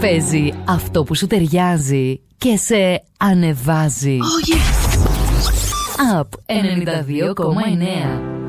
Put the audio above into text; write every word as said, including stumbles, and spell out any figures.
Παίζει αυτό που σου ταιριάζει και σε ανεβάζει. Oh yes. Up ενενήντα δύο κόμμα εννέα.